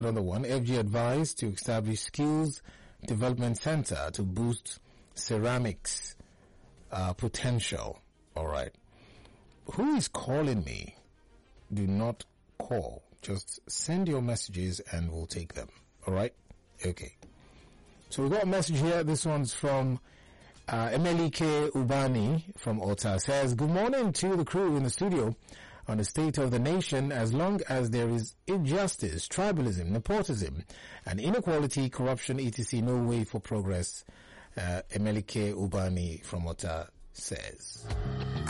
Another one, FG advised to establish skills development center to boost ceramics potential. All right. Who is calling me? Do not call. Just send your messages and we'll take them. All right. Okay. So we got a message here. This one's from Emelike Ubani from Ota. Says, good morning to the crew in the studio. On the state of the nation, as long as there is injustice, tribalism, nepotism, and inequality, corruption, etc., no way for progress, Emelike Ubani from Ota says.